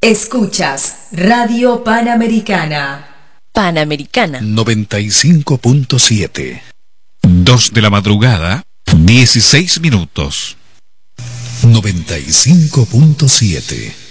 Escuchas Radio Panamericana. Panamericana 95.7. 2 de la madrugada, 16 minutos. 95.7.